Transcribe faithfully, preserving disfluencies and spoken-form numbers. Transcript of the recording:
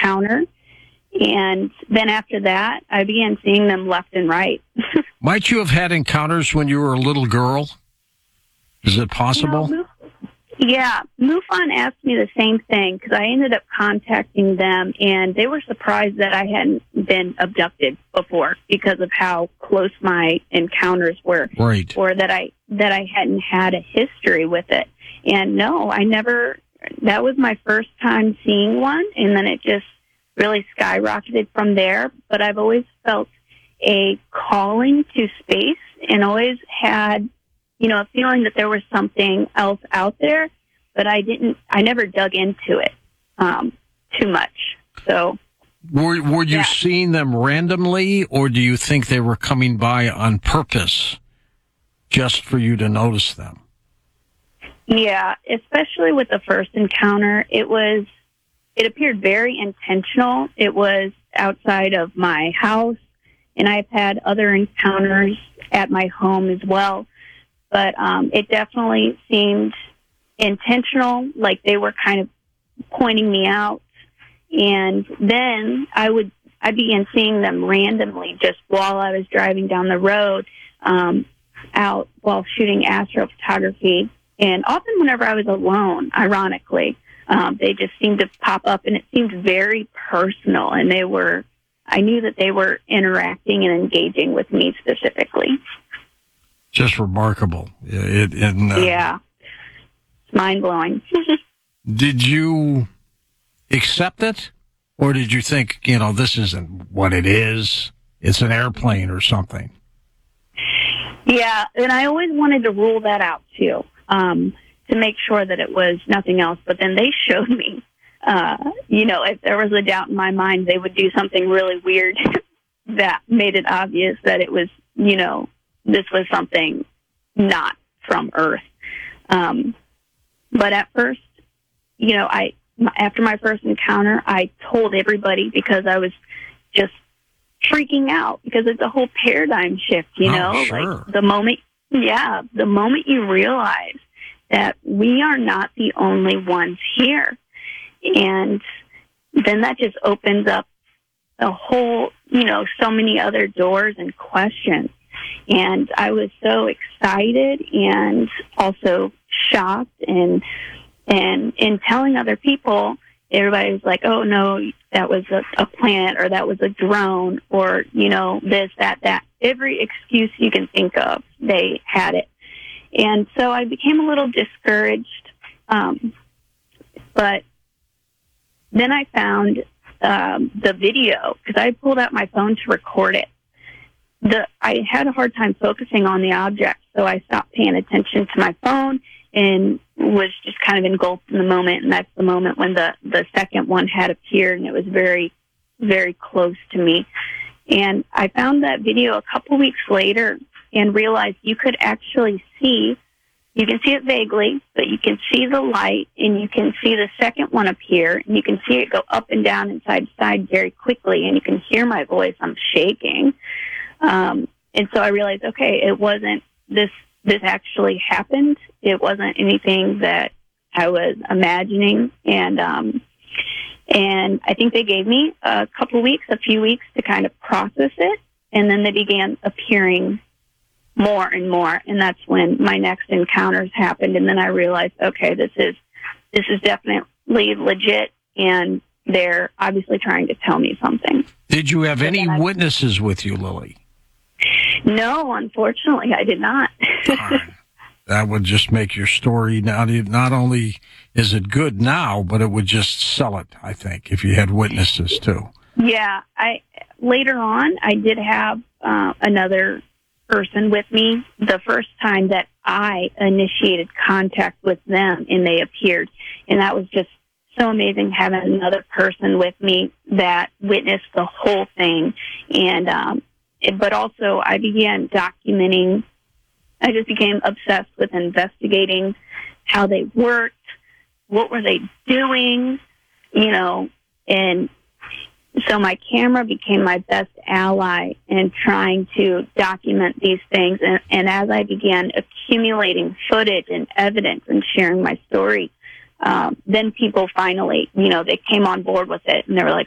encounter. And then after that, I began seeing them left and right. Might you have had encounters when you were a little girl? Is it possible? You know, yeah, MUFON asked me the same thing because I ended up contacting them, and they were surprised that I hadn't been abducted before because of how close my encounters were, right? Or that I that I hadn't had a history with it. And no, I never. That was my first time seeing one, and then it just really skyrocketed from there. But I've always felt a calling to space, and always had, you know, a feeling that there was something else out there, but I didn't, I never dug into it um, too much. So, were were you yeah. seeing them randomly, or do you think they were coming by on purpose, just for you to notice them? Yeah, especially with the first encounter, it was, it appeared very intentional. It was outside of my house, and I've had other encounters at my home as well. But um, it definitely seemed intentional, like they were kind of pointing me out. And then I would, I began seeing them randomly just while I was driving down the road, um, out while shooting astrophotography. And often whenever I was alone, ironically, um, they just seemed to pop up, and it seemed very personal. And they were, I knew that they were interacting and engaging with me specifically. Just remarkable. It, it, uh, yeah. It's mind-blowing. Did you accept it? Or did you think, you know, this isn't what it is? It's an airplane or something? Yeah, and I always wanted to rule that out, too, um, to make sure that it was nothing else. But then they showed me, uh, you know, if there was a doubt in my mind, they would do something really weird that made it obvious that it was, you know, this was something not from Earth. Um, but at first, you know, I, after my first encounter, I told everybody because I was just freaking out because it's a whole paradigm shift, you oh, know, sure. like the moment, yeah, the moment you realize that we are not the only ones here. And then that just opens up a whole, you know, so many other doors and questions. And I was so excited and also shocked, and and in telling other people, everybody was like, oh, no, that was a, a planet, or that was a drone, or, you know, this, that, that. Every excuse you can think of, they had it. And so I became a little discouraged. Um, but then I found um, the video, because I pulled out my phone to record it. The, I had a hard time focusing on the object, so I stopped paying attention to my phone and was just kind of engulfed in the moment. And that's the moment when the, the second one had appeared, and it was very, very close to me. And I found that video a couple weeks later and realized you could actually see, you can see it vaguely, but you can see the light, and you can see the second one appear, and you can see it go up and down and side to side very quickly, and you can hear my voice. I'm shaking. Um, and so I realized, okay, it wasn't this, this actually happened. It wasn't anything that I was imagining. And, um, and I think they gave me a couple weeks, a few weeks to kind of process it. And then they began appearing more and more. And that's when my next encounters happened. And then I realized, okay, this is, this is definitely legit. And they're obviously trying to tell me something. Did you have so any I, witnesses with you, Lily? No, unfortunately, I did not. That would just make your story, not, not only is it good now, but it would just sell it, I think, if you had witnesses, too. Yeah. I later on, I did have uh, another person with me the first time that I initiated contact with them, and they appeared. And that was just so amazing, having another person with me that witnessed the whole thing. And um, it, but also I began documenting. I just became obsessed with investigating how they worked, what were they doing, you know, and so my camera became my best ally in trying to document these things. And, and as I began accumulating footage and evidence and sharing my story, um, then people finally, you know, they came on board with it, and they were like,